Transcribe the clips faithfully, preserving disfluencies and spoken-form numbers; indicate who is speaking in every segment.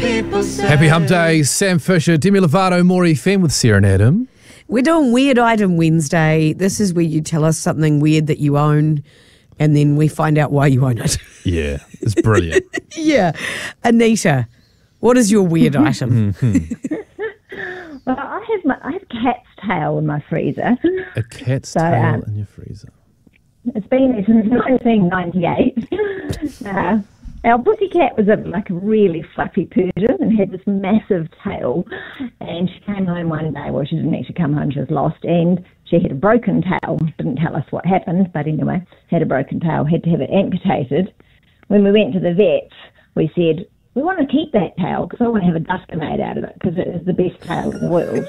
Speaker 1: people say.
Speaker 2: Happy Hump Day, Sam Fisher, Demi Lovato, Maury Femme with Sarah and Adam.
Speaker 3: We're doing Weird Item Wednesday. This is where you tell us something weird that you own, and then we find out why you own it.
Speaker 2: Yeah, it's brilliant.
Speaker 3: Yeah. Anita, what is your weird item?
Speaker 4: Well, I have my I have a cat's tail in my freezer.
Speaker 2: A cat's
Speaker 4: So,
Speaker 2: tail
Speaker 4: um,
Speaker 2: in your freezer.
Speaker 4: It's been there since nineteen ninety-eight. uh, our pussycat was a, like a really fluffy Persian and had this massive tail. And she came home one day. Well, she didn't actually come home. She was lost. And she had a broken tail. Didn't tell us what happened. But anyway, had a broken tail. Had to have it amputated. When we went to the vet, we said, we want to keep that tail because I want to have a duster made out of it because it is the best tail in the world.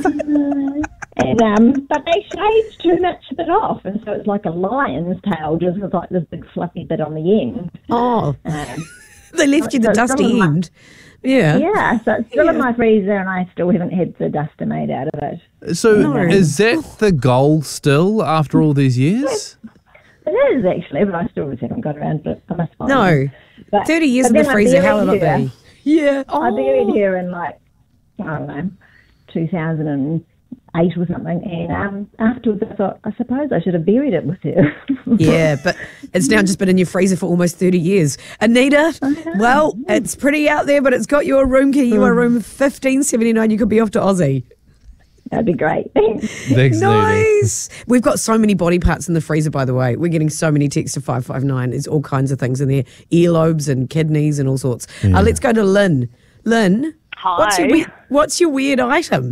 Speaker 4: and um, But they shaved too much of it off, and so it's like a lion's tail, just with like this big fluffy bit on the end.
Speaker 3: Oh,
Speaker 4: Um,
Speaker 3: they left you the
Speaker 4: so it's
Speaker 3: dusty
Speaker 4: still in my-
Speaker 3: end. Yeah.
Speaker 4: yeah, so it's still
Speaker 3: Yeah.
Speaker 4: in my freezer, and I still haven't had the duster made out of it.
Speaker 2: So
Speaker 3: No.
Speaker 2: is that the goal still after all these years?
Speaker 4: It is actually, but I still haven't got around to it. I must find
Speaker 3: No.
Speaker 4: it. But-
Speaker 3: thirty years
Speaker 4: but
Speaker 3: in the
Speaker 4: then I
Speaker 3: freezer, how will
Speaker 4: buried
Speaker 3: it
Speaker 4: her.
Speaker 3: be? Yeah. Oh.
Speaker 4: I buried her in like, I don't know, two thousand eight or something. And um, afterwards I thought, I suppose I should have buried it with her.
Speaker 3: Yeah, but it's now just been in your freezer for almost thirty years. Anita, well, it's pretty out there, but it's got your room key. You are room fifteen seventy-nine. You could be off to Aussie.
Speaker 4: That'd be great. Thanks.
Speaker 2: Thanks, Nene.
Speaker 3: Nice. We've got so many body parts in the freezer, by the way. We're getting so many texts to five five nine. There's all kinds of things in there. Earlobes and kidneys and all sorts. Uh, let's go to Lynn. Lynn,
Speaker 5: Hi.
Speaker 3: what's your, we- what's your weird item?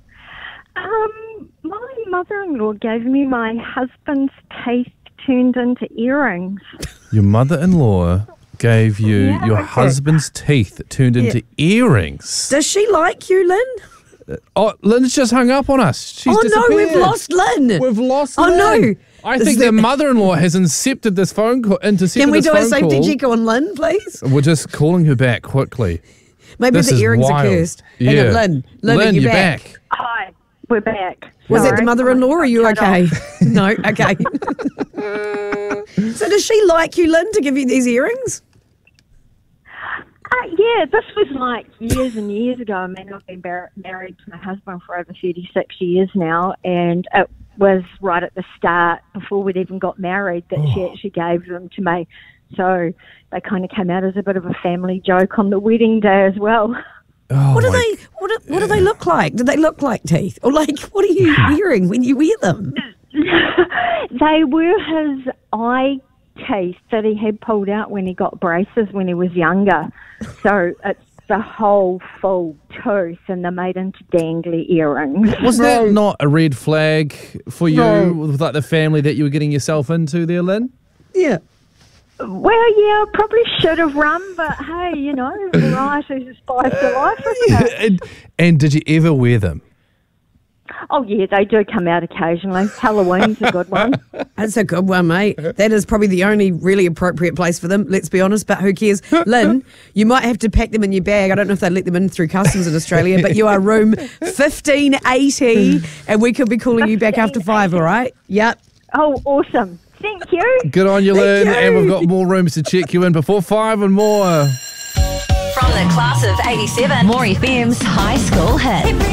Speaker 5: Um, my mother-in-law gave me my husband's teeth turned into earrings.
Speaker 2: Your mother-in-law gave you
Speaker 5: Yeah,
Speaker 2: your
Speaker 5: I did.
Speaker 2: husband's teeth turned into earrings.
Speaker 3: Does she like you, Lynn?
Speaker 2: Oh, Lynn's just hung up on us. She's
Speaker 3: oh, no, we've
Speaker 2: disappeared.
Speaker 3: lost Lynn.
Speaker 2: We've lost
Speaker 3: Oh,
Speaker 2: Lynn.
Speaker 3: no.
Speaker 2: I
Speaker 3: This
Speaker 2: think
Speaker 3: is
Speaker 2: the
Speaker 3: the-
Speaker 2: mother-in-law has incepted this phone call. Intercepted
Speaker 3: Can we
Speaker 2: this
Speaker 3: do a
Speaker 2: phone
Speaker 3: safety
Speaker 2: call.
Speaker 3: check on Lynn, please?
Speaker 2: We're just calling her back quickly.
Speaker 3: Maybe
Speaker 2: This
Speaker 3: the
Speaker 2: is
Speaker 3: earrings
Speaker 2: wild.
Speaker 3: are cursed. Hang
Speaker 2: Yeah.
Speaker 3: on, Lynn. Lynn, are you
Speaker 2: you're
Speaker 3: back?
Speaker 2: back.
Speaker 5: Hi, we're back.
Speaker 3: Was it
Speaker 5: Sorry.
Speaker 3: the mother-in-law or are you
Speaker 5: Cut
Speaker 3: okay?
Speaker 5: off.
Speaker 3: No, okay. So does she like you, Lynn, to give you these earrings?
Speaker 5: Uh, yeah, this was like years and years ago. I mean, I've been bar- married to my husband for over thirty-six years now, and it was right at the start, before we'd even got married, that she actually gave them to me. So they kind of came out as a bit of a family joke on the wedding day as well.
Speaker 2: Oh,
Speaker 3: What do
Speaker 2: my-
Speaker 3: they what do, what do they look like? Do they look like teeth? Or like what are you wearing when you wear them?
Speaker 5: They were his eye teeth that he had pulled out when he got braces when he was younger. So it's the whole full tooth, and they're made into dangly earrings.
Speaker 2: Was that not a red flag for you,
Speaker 5: No.
Speaker 2: with like the family that you were getting yourself into there, Lynn?
Speaker 3: Yeah.
Speaker 5: Well, yeah, I probably should have run, but hey, you know, variety is spice of life, isn't it?
Speaker 2: and, and did you ever wear them?
Speaker 5: Oh, yeah, they do come out occasionally. Halloween's a good one.
Speaker 3: That's a good one, mate. That is probably the only really appropriate place for them, let's be honest, but who cares? Lynn, you might have to pack them in your bag. I don't know if they let them in through customs in Australia, but you are room fifteen eighty, and we could be calling you back after five, all right? Yep.
Speaker 5: Oh, awesome. Thank you.
Speaker 2: Good on you, Lynn.
Speaker 3: you.
Speaker 2: And we've got more rooms to check you in before five and more.
Speaker 6: From the class of eighty-seven, Maury Femme's High School Hit.